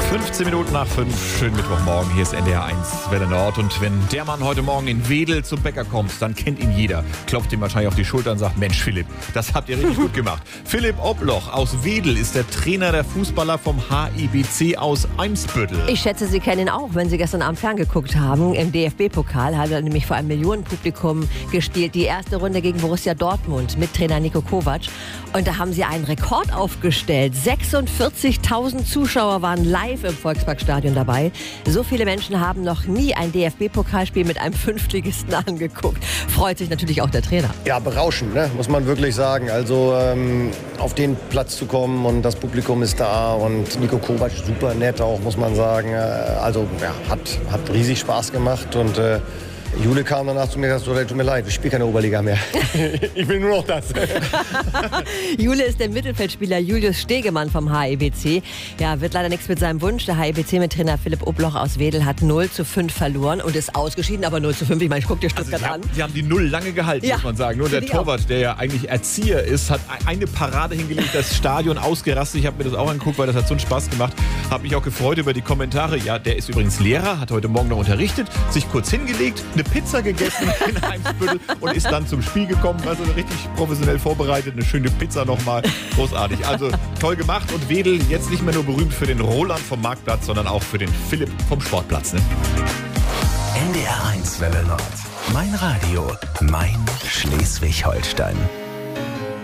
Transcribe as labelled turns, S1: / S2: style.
S1: 15 Minuten nach 5, schönen Mittwochmorgen, hier ist NDR 1 Welle Nord. Und wenn der Mann heute Morgen in Wedel zum Bäcker kommt, dann kennt ihn jeder. Klopft ihm wahrscheinlich auf die Schulter und sagt, Mensch Philipp, das habt ihr richtig gut gemacht. Philipp Obloch aus Wedel ist der Trainer der Fußballer vom HIBC aus Eimsbüttel.
S2: Ich schätze, Sie kennen ihn auch, wenn Sie gestern Abend ferngeguckt haben. Im DFB-Pokal hat er nämlich vor einem Millionenpublikum gespielt. Die erste Runde gegen Borussia Dortmund mit Trainer Niko Kovac. Und da haben sie einen Rekord aufgestellt. 46.000 Zuschauer waren live im Volksparkstadion dabei. So viele Menschen haben noch nie ein DFB-Pokalspiel mit einem Fünftligisten angeguckt. Freut sich natürlich auch der Trainer.
S3: Ja, berauschend, ne? Muss man wirklich sagen. Also auf den Platz zu kommen und das Publikum ist da und Niko Kovac super nett auch, muss man sagen. Also ja, hat riesig Spaß gemacht und Jule kam danach zu mir und sagte, tut mir leid, ich spiele keine Oberliga mehr. Ich will nur noch das.
S2: Jule ist der Mittelfeldspieler Julius Stegemann vom HIBC. Ja, wird leider nichts mit seinem Wunsch. Der HIBC mit Trainer Philipp Obloch aus Wedel hat 0:5 verloren und ist ausgeschieden, aber 0:5. Ich meine, ich gucke dir Stuttgart an.
S1: Sie haben die Null lange gehalten,
S2: Ja,
S1: muss man sagen. Nur der Torwart, der ja eigentlich Erzieher ist, hat eine Parade hingelegt, das Stadion ausgerastet. Ich habe mir das auch angeguckt, weil das hat so einen Spaß gemacht. Habe mich auch gefreut über die Kommentare. Ja, der ist übrigens Lehrer, hat heute Morgen noch unterrichtet, sich kurz hingelegt, eine Pizza gegessen in Eimsbüttel und ist dann zum Spiel gekommen. Also richtig professionell vorbereitet, eine schöne Pizza nochmal. Großartig. Also toll gemacht und Wedel jetzt nicht mehr nur berühmt für den Roland vom Marktplatz, sondern auch für den Philipp vom Sportplatz. Ne?
S4: NDR 1 Welle Nord. Mein Radio, mein Schleswig-Holstein.